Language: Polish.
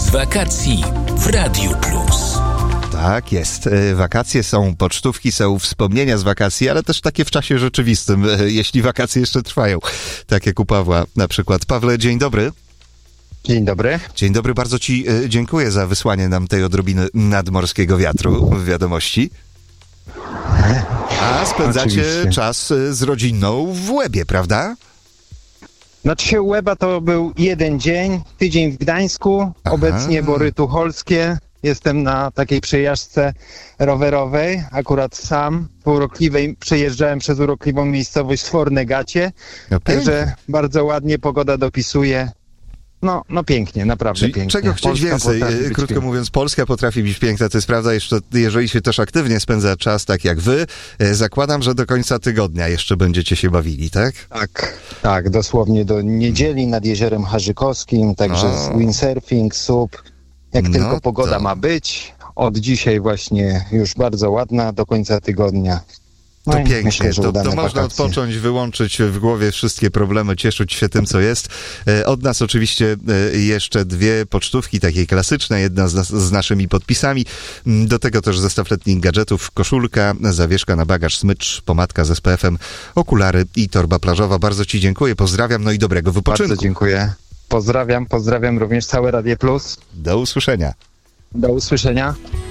z wakacji w Radiu Plus. Tak jest. Wakacje są, pocztówki są, wspomnienia z wakacji, ale też takie w czasie rzeczywistym, jeśli wakacje jeszcze trwają. Tak jak u Pawła na przykład. Pawle, dzień dobry. Dzień dobry. Dzień dobry, bardzo Ci dziękuję za wysłanie nam tej odrobiny nadmorskiego wiatru w wiadomości. A spędzacie Oczywiście. czas z rodziną w Łebie, prawda? Znaczy się Łeba to był jeden dzień, tydzień w Gdańsku, obecnie Bory Tucholskie. Jestem na takiej przejażdżce rowerowej, akurat sam, w urokliwej, przejeżdżałem przez urokliwą miejscowość Sfornegacie, No także bardzo ładnie pogoda dopisuje. No pięknie, naprawdę Czyli pięknie. czego chcieć Polska więcej? potrafi być Krótko piękna. mówiąc, Polska potrafi być piękna, to jest prawda, jeszcze, jeżeli się też aktywnie spędza czas, tak jak wy, zakładam, że do końca tygodnia jeszcze będziecie się bawili, tak? Tak, dosłownie do niedzieli nad Jeziorem Harzykowskim, także windsurfing, SUP, jak No tylko pogoda to- ma być. Od dzisiaj właśnie już bardzo ładna, do końca tygodnia. No To i pięknie, myślę, że to udane można wakacje. odpocząć, wyłączyć w głowie wszystkie problemy, cieszyć się tym, co jest. Od nas oczywiście jeszcze dwie pocztówki, takie klasyczne, jedna z naszymi podpisami. Do tego też zestaw letnich gadżetów, koszulka, zawieszka na bagaż, smycz, pomadka z SPF-em, okulary i torba plażowa. Bardzo Ci dziękuję, pozdrawiam, no i dobrego wypoczynku. Bardzo dziękuję. Pozdrawiam również całe Radio Plus. Do usłyszenia. Do usłyszenia.